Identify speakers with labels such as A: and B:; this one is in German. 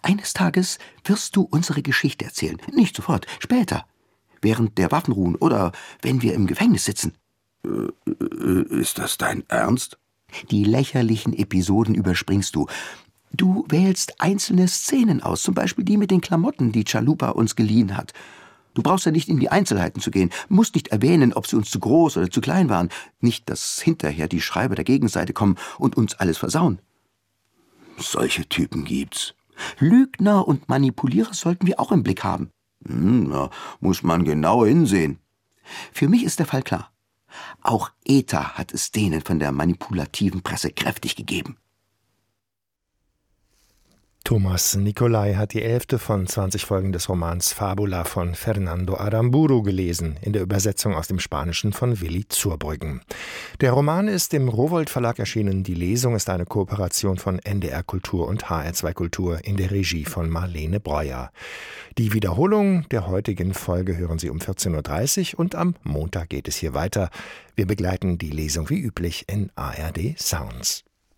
A: Eines Tages wirst du unsere Geschichte erzählen. Nicht sofort, später. Während der Waffenruhen oder wenn wir im Gefängnis sitzen.
B: Ist das dein Ernst?
A: Die lächerlichen Episoden überspringst du. Du wählst einzelne Szenen aus, zum Beispiel die mit den Klamotten, die Chalupa uns geliehen hat. Du brauchst ja nicht in die Einzelheiten zu gehen, musst nicht erwähnen, ob sie uns zu groß oder zu klein waren. Nicht, dass hinterher die Schreiber der Gegenseite kommen und uns alles versauen.
B: Solche Typen gibt's.
A: Lügner und Manipulierer sollten wir auch im Blick haben.
B: Da muss man genau hinsehen.
A: Für mich ist der Fall klar. Auch ETA hat es denen von der manipulativen Presse kräftig gegeben.
C: Thomas Nicolai hat die 11. von 20 Folgen des Romans Fabula von Fernando Aramburu gelesen, in der Übersetzung aus dem Spanischen von Willi Zurbrüggen. Der Roman ist im Rowohlt Verlag erschienen. Die Lesung ist eine Kooperation von NDR Kultur und HR2 Kultur in der Regie von Marlene Breuer. Die Wiederholung der heutigen Folge hören Sie um 14.30 Uhr und am Montag geht es hier weiter. Wir begleiten die Lesung wie üblich in ARD Sounds.